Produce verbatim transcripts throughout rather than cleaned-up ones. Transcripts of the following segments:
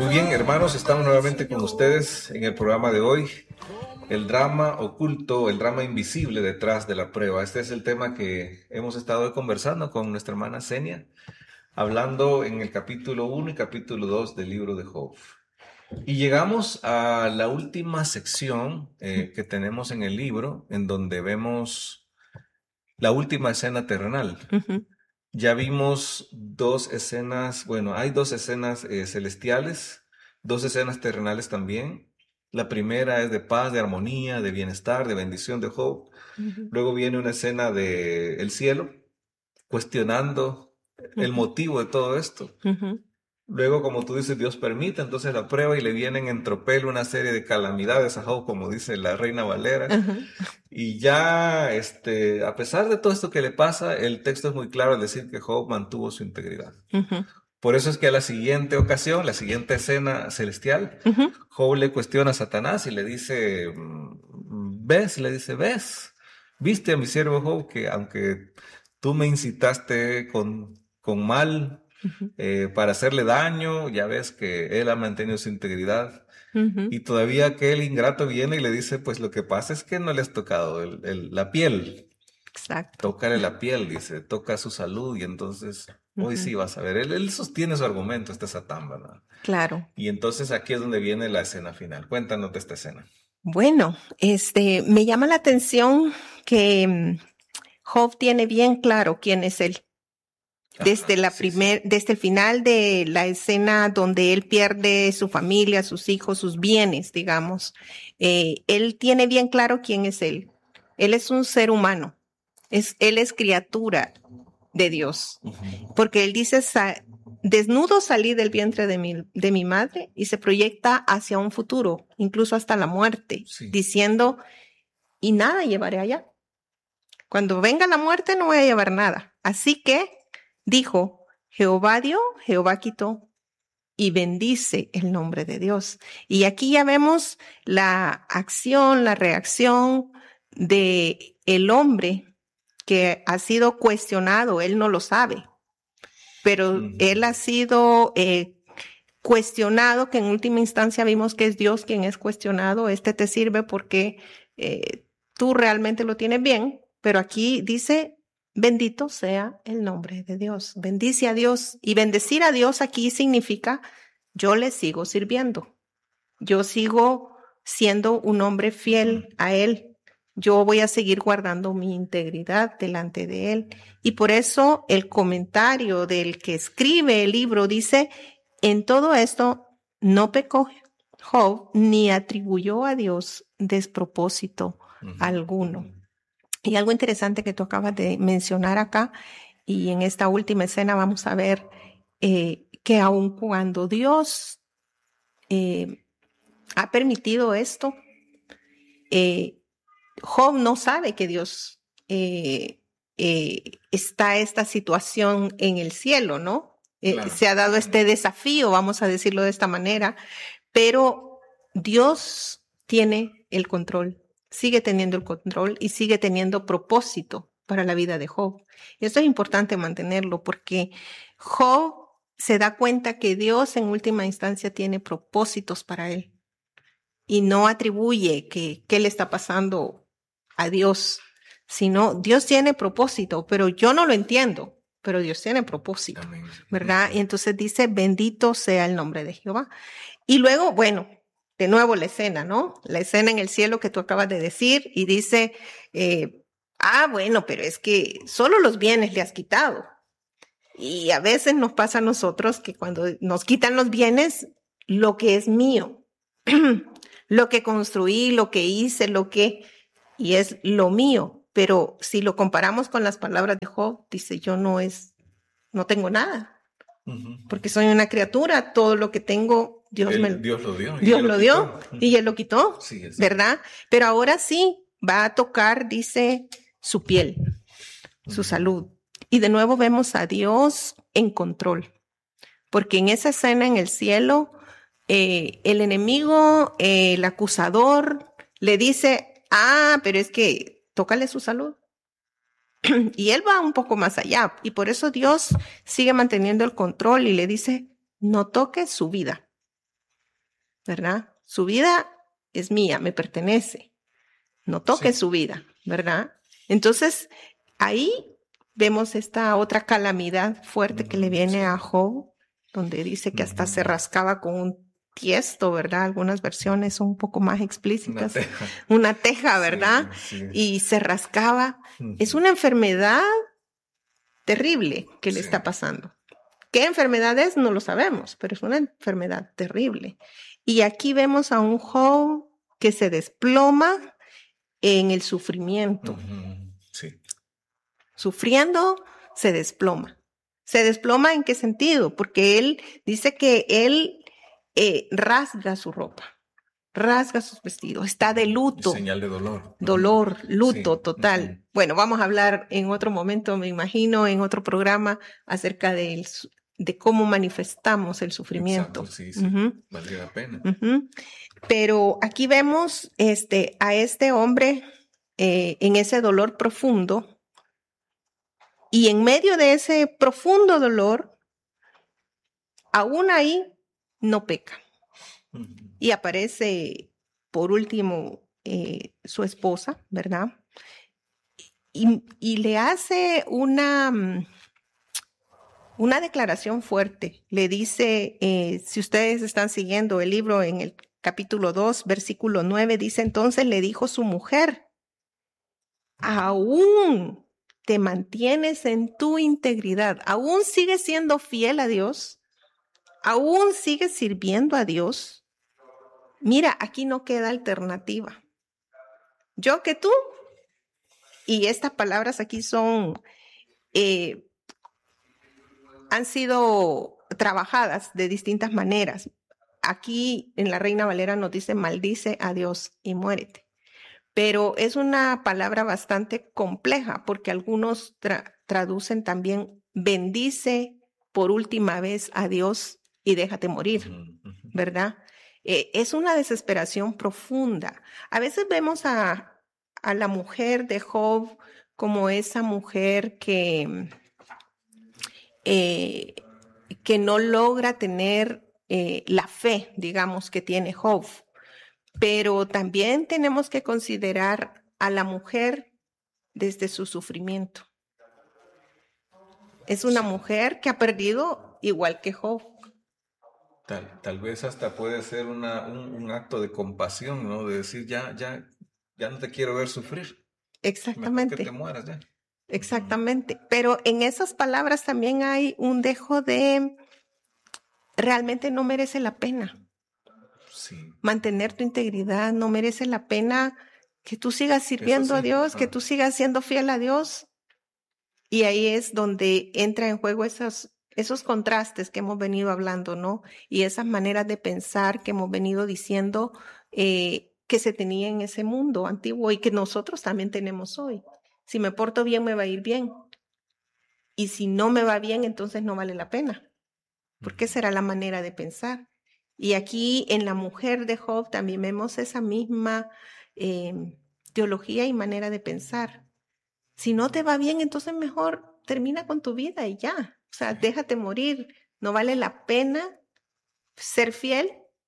Muy bien, hermanos, estamos nuevamente con ustedes en el programa de hoy, el drama oculto, el drama invisible detrás de la prueba. Este es el tema que hemos estado conversando con nuestra hermana Senia, hablando en el capítulo uno y capítulo dos del libro de Job. Y llegamos a la última sección eh, que tenemos en el libro, en donde vemos la última escena terrenal. Uh-huh. Ya vimos dos escenas, bueno, hay dos escenas eh, celestiales, dos escenas terrenales también. La primera es de paz, de armonía, de bienestar, de bendición de Job. Uh-huh. Luego viene una escena de el cielo, cuestionando el Uh-huh. motivo de todo esto. Uh-huh. Luego, como tú dices, Dios permite entonces la prueba y le vienen en tropel una serie de calamidades a Job, como dice la Reina Valera. Uh-huh. Y ya, este, a pesar de todo esto que le pasa, el texto es muy claro al decir que Job mantuvo su integridad. Uh-huh. Por eso es que a la siguiente ocasión, la siguiente escena celestial, Uh-huh. Job le cuestiona a Satanás y le dice, ¿ves? Le dice, ¿ves? ¿Viste a mi siervo Job que aunque tú me incitaste con, con mal Uh-huh. eh, para hacerle daño, ya ves que él ha mantenido su integridad? Uh-huh. Y todavía aquel ingrato viene y le dice, pues lo que pasa es que no le has tocado el, el, la piel. Exacto. Tócale la piel, dice, toca su salud y entonces hoy Uh-huh. sí vas a ver. Él, él sostiene su argumento, este Satán, ¿verdad? Claro. Y entonces aquí es donde viene la escena final. Cuéntanos de esta escena. Bueno, este, me llama la atención que um, Job tiene bien claro quién es él. Desde Ajá, la sí, primer, sí. desde el final de la escena donde él pierde su familia, sus hijos, sus bienes, digamos, eh, él tiene bien claro quién es él. Él es un ser humano. Es, él es criatura de Dios. Uh-huh. Porque él dice, sa- desnudo salí del vientre de mi, de mi madre, y se proyecta hacia un futuro, incluso hasta la muerte, Sí. diciendo, y nada llevaré allá. Cuando venga la muerte no voy a llevar nada. Así que dijo, Jehová dio, Jehová quitó, y bendice el nombre de Dios. Y aquí ya vemos la acción, la reacción de el hombre que ha sido cuestionado. Él no lo sabe, pero Uh-huh. él ha sido eh, cuestionado, que en última instancia vimos que es Dios quien es cuestionado. Este te sirve porque eh, tú realmente lo tienes bien, pero aquí dice, bendito sea el nombre de Dios. Bendice a Dios. Y bendecir a Dios aquí significa, yo le sigo sirviendo. Yo sigo siendo un hombre fiel a Él. Yo voy a seguir guardando mi integridad delante de Él. Y por eso el comentario del que escribe el libro dice, en todo esto no pecó Job ni atribuyó a Dios despropósito Uh-huh. alguno. Y algo interesante que tú acabas de mencionar acá, y en esta última escena vamos a ver eh, que aun cuando Dios eh, ha permitido esto, eh, Job no sabe que Dios eh, eh, está esta situación en el cielo, ¿no? Eh, Claro. Se ha dado este desafío, vamos a decirlo de esta manera, pero Dios tiene el control, sigue teniendo el control y sigue teniendo propósito para la vida de Job. Y esto es importante mantenerlo porque Job se da cuenta que Dios en última instancia tiene propósitos para él y no atribuye que qué le está pasando a Dios, sino Dios tiene propósito, pero yo no lo entiendo, pero Dios tiene propósito, Amén. ¿verdad? Y entonces dice, bendito sea el nombre de Jehová. Y luego, bueno, de nuevo la escena, ¿no? La escena en el cielo que tú acabas de decir y dice, eh, ah, bueno, pero es que solo los bienes le has quitado. Y a veces nos pasa a nosotros que cuando nos quitan los bienes, lo que es mío, lo que construí, lo que hice, lo que, y es lo mío. Pero si lo comparamos con las palabras de Job, dice, yo no es, no tengo nada. Uh-huh. Porque soy una criatura, todo lo que tengo, Dios Él, me Dios lo dio. Dios y lo dio y Él lo quitó, Sí, es ¿verdad? Pero ahora sí va a tocar, dice, su piel, su Uh-huh. salud. Y de nuevo vemos a Dios en control. Porque en esa escena en el cielo, eh, el enemigo, eh, el acusador, le dice, ah, pero es que tócale su salud. Y él va un poco más allá. Y por eso Dios sigue manteniendo el control y le dice, no toques su vida. ¿verdad? Su vida es mía, me pertenece. No toque Sí. su vida, ¿verdad? Entonces, ahí vemos esta otra calamidad fuerte que le Ujú, viene sí. a Job, donde dice que hasta Ujú. se rascaba con un tiesto, ¿verdad? Algunas versiones son un poco más Una explícitas. teja. Una teja, Sí, ¿verdad? sí. Y se rascaba. Es Ujú. una enfermedad terrible que le Sí. está pasando. ¿Qué enfermedad es? No lo sabemos, pero es una enfermedad terrible. Y aquí vemos a un Job que se desploma en el sufrimiento. Ujú, sí. Sufriendo, se desploma. ¿Se desploma en qué sentido? Porque él dice que él eh, rasga su ropa, rasga sus vestidos, está de Es luto, señal de dolor. Ujú. dolor, luto Sí. total. Ujú. Bueno, vamos a hablar en otro momento, me imagino, en otro programa acerca del su- de cómo manifestamos el Exacto, sufrimiento. sí, sí. Ujú, Valdría la pena. ujú. Pero aquí vemos este, a este hombre eh, en ese dolor profundo, y en medio de ese profundo dolor, aún ahí no peca. Ujú. Y aparece, por último, eh, su esposa, ¿verdad? Y, y le hace una, mm, una declaración fuerte. Le dice, eh, si ustedes están siguiendo el libro en el capítulo dos, versículo nueve, dice, entonces le dijo su mujer, aún te mantienes en tu integridad, aún sigues siendo fiel a Dios, aún sigues sirviendo a Dios. Mira, aquí no queda alternativa. Yo que tú, y estas palabras aquí son, eh, han sido trabajadas de distintas maneras. Aquí en la Reina Valera nos dice maldice a Dios y muérete. Pero es una palabra bastante compleja porque algunos tra- traducen también bendice por última vez a Dios y déjate morir, Ujú, ujú. ¿verdad? Eh, es una desesperación profunda. A veces vemos a, a la mujer de Job como esa mujer que, eh, que no logra tener eh, la fe, digamos, que tiene Job. Pero también tenemos que considerar a la mujer desde su sufrimiento. Es una Sí. mujer que ha perdido igual que Job. Tal, tal vez hasta puede ser una, un, un acto de compasión, ¿no? De decir, ya, ya, ya no te quiero ver sufrir. Mejor que te Exactamente, mueras ya. Ujú. exactamente. Pero en esas palabras también hay un dejo de realmente no merece la pena Sí. mantener tu integridad, no merece la pena que tú sigas Eso sirviendo a sí. Dios, que Ah. tú sigas siendo fiel a Dios. Y ahí es donde entra en juego esos, esos contrastes que hemos venido hablando, ¿no? Y esas maneras de pensar que hemos venido diciendo eh, que se tenía en ese mundo antiguo y que nosotros también tenemos hoy. Si me porto bien, me va a ir bien. Y si no me va bien, entonces no vale la pena. Porque Ujú. será la manera de pensar. Y aquí en la mujer de Job también vemos esa misma eh, teología y manera de pensar. Si no te va bien, entonces mejor termina con tu vida y ya. O sea, Sí, déjate morir. No vale la pena ser fiel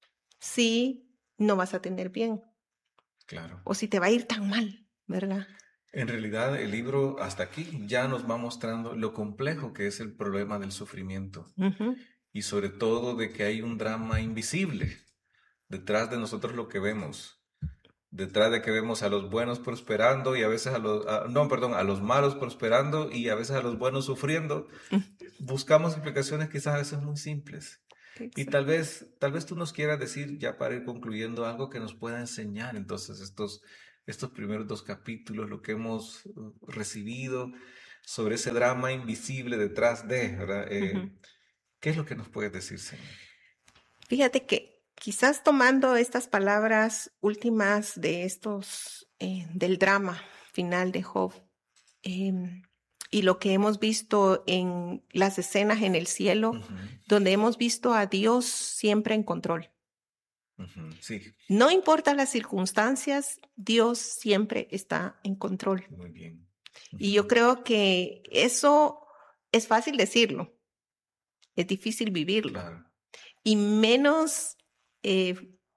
si no vas a tener bien claro. o si te va a ir tan mal, ¿verdad? En realidad, el libro hasta aquí ya nos va mostrando lo complejo que es el problema del sufrimiento Ujú. y sobre todo de que hay un drama invisible detrás de nosotros lo que vemos. Detrás de que vemos a los buenos prosperando y a veces a los, a- no, perdón, a los malos prosperando y a veces a los buenos sufriendo, buscamos explicaciones quizás a veces muy simples. Y Exacto. tal vez, tal vez tú nos quieras decir, ya para ir concluyendo, algo que nos pueda enseñar entonces estos, estos primeros dos capítulos, lo que hemos uh, recibido sobre ese drama invisible detrás de, ¿verdad? Ujú. Eh, ¿qué es lo que nos puedes decir, Señor? Fíjate que quizás tomando estas palabras últimas de estos, eh, del drama final de Job, eh, y lo que hemos visto en las escenas en el cielo, Ujú, donde hemos visto a Dios siempre en control. ujú, sí, No importa las circunstancias, Dios siempre está en control. muy bien. Y yo Ujú, creo que eso es fácil decirlo, es difícil vivirlo. claro. Y menos eh,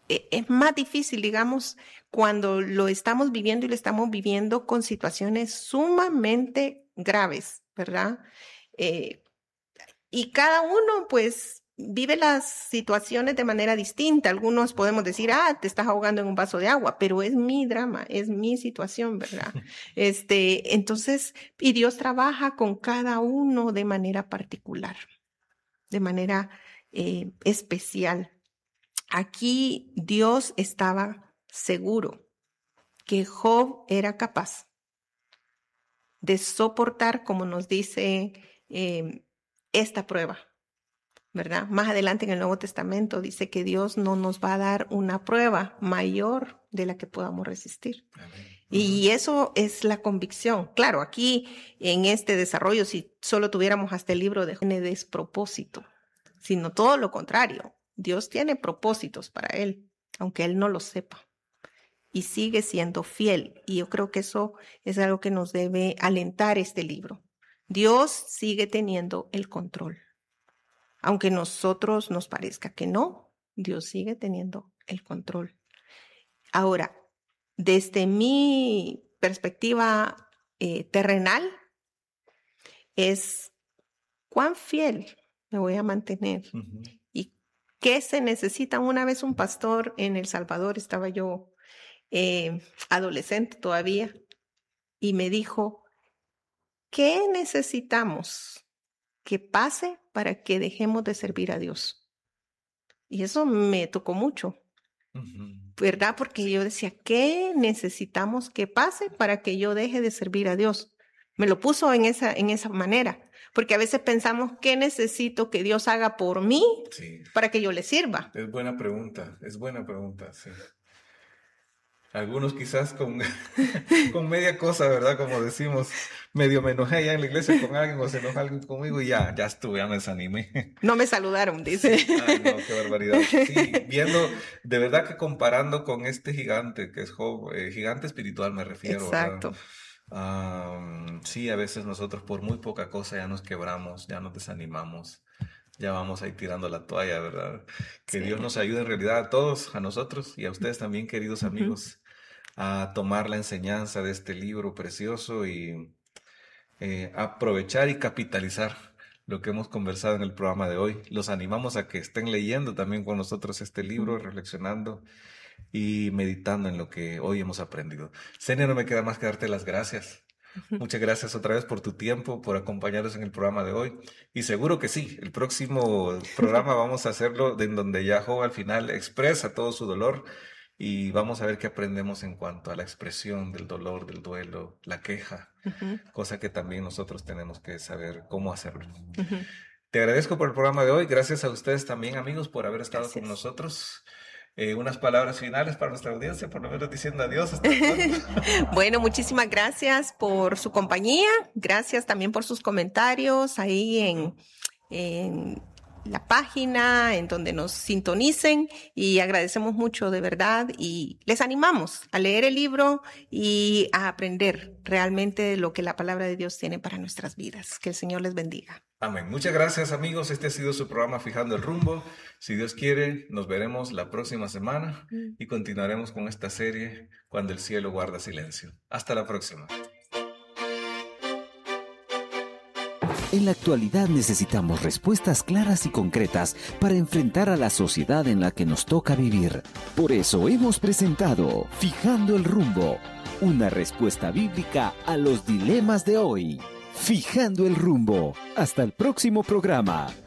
es más difícil, digamos, cuando lo estamos viviendo y lo estamos viviendo con situaciones sumamente graves, ¿verdad? Eh, y cada uno, pues, vive las situaciones de manera distinta. Algunos podemos decir, ah, te estás ahogando en un vaso de agua, pero es mi drama, es mi situación, ¿verdad? Este, entonces, y Dios trabaja con cada uno de manera particular, de manera eh, especial. Aquí Dios estaba seguro que Job era capaz de soportar, como nos dice eh, esta prueba, ¿verdad? Más adelante en el Nuevo Testamento dice que Dios no nos va a dar una prueba mayor de la que podamos resistir. Amén. Y eso es la convicción. Claro, aquí en este desarrollo, si solo tuviéramos hasta el libro de Job, despropósito, sino todo lo contrario. Dios tiene propósitos para él, aunque él no lo sepa, y sigue siendo fiel. Y yo creo que eso es algo que nos debe alentar este libro. Dios sigue teniendo el control. Aunque a nosotros nos parezca que no, Dios sigue teniendo el control. Ahora, desde mi perspectiva eh, terrenal, es cuán fiel me voy a mantener. Uh-huh. ¿Qué se necesita? Una vez un pastor en El Salvador, estaba yo eh, adolescente todavía, y me dijo, ¿qué necesitamos que pase para que dejemos de servir a Dios? Y eso me tocó mucho, uh-huh. ¿verdad? Porque yo decía, ¿qué necesitamos que pase para que yo deje de servir a Dios? Me lo puso en esa, en esa manera. Porque a veces pensamos, ¿qué necesito que Dios haga por mí sí. para que yo le sirva? Es buena pregunta, es buena pregunta, sí. Algunos quizás con, con media cosa, ¿verdad? Como decimos, medio me enojé ya en la iglesia con alguien o se enoja alguien conmigo y ya, ya estuve, ya me desanimé. No me saludaron, dice. Sí. Ay, no, qué barbaridad. Sí, viendo, de verdad que comparando con este gigante que es Job, eh, gigante espiritual me refiero. Exacto. ¿verdad? Um, sí, a veces nosotros por muy poca cosa ya nos quebramos, ya nos desanimamos, ya vamos ahí tirando la toalla, ¿verdad? Que sí. Dios nos ayude en realidad a todos, a nosotros y a ustedes también, queridos uh-huh. amigos, a tomar la enseñanza de este libro precioso y eh, aprovechar y capitalizar lo que hemos conversado en el programa de hoy. Los animamos a que estén leyendo también con nosotros este libro, uh-huh. reflexionando y meditando en lo que hoy hemos aprendido. Senia, no me queda más que darte las gracias. Muchas gracias otra vez por tu tiempo, por acompañarnos en el programa de hoy. Y seguro que sí, el próximo programa vamos a hacerlo en donde ya Job al final expresa todo su dolor y vamos a ver qué aprendemos en cuanto a la expresión del dolor, del duelo, la queja, uh-huh. cosa que también nosotros tenemos que saber cómo hacerlo. Uh-huh. Te agradezco por el programa de hoy. Gracias a ustedes también, amigos, por haber estado gracias. Con nosotros. Eh, unas palabras finales para nuestra audiencia, por lo menos diciendo adiós. Hasta bueno, muchísimas gracias por su compañía, gracias también por sus comentarios ahí en, en la página, en donde nos sintonicen y agradecemos mucho de verdad y les animamos a leer el libro y a aprender realmente lo que la palabra de Dios tiene para nuestras vidas. Que el Señor les bendiga. Amén. Muchas gracias, amigos. Este ha sido su programa Fijando el Rumbo. Si Dios quiere, nos veremos la próxima semana y continuaremos con esta serie Cuando el cielo guarda silencio. Hasta la próxima. En la actualidad necesitamos respuestas claras y concretas para enfrentar a la sociedad en la que nos toca vivir. Por eso hemos presentado Fijando el Rumbo, una respuesta bíblica a los dilemas de hoy. Fijando el Rumbo. Hasta el próximo programa.